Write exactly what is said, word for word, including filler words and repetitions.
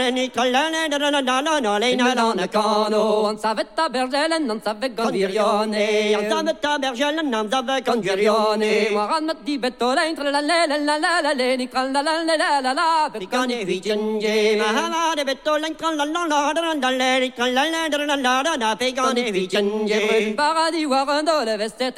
On savait ta bergelen, on savait gondirione. On savait ta bergelen, on savait gondirione. Moran met die betolein, tra la la la la la la la, tra la la la la la la. Bekane vicenje, mahama de betolein, tra la la la la la la, tra la la la la la la, bekane vicenje. Paradis warando le veste